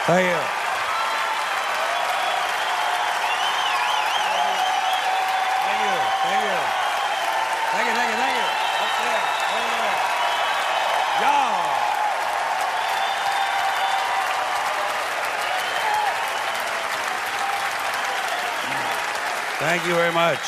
Thank you. Thank you. Thank you. Thank you. Thank you. Thank you. Up there. Over there. Yeah. Thank you very much.